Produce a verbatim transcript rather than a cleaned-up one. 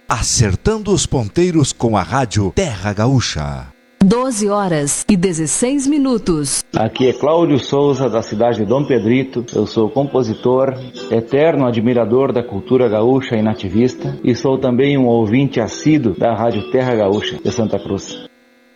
Acertando os ponteiros com a Rádio Terra Gaúcha. doze horas e dezesseis minutos. Aqui é Cláudio Souza, da cidade de Dom Pedrito. Eu sou compositor, eterno admirador da cultura gaúcha e nativista, e sou também um ouvinte assíduo da Rádio Terra Gaúcha de Santa Cruz.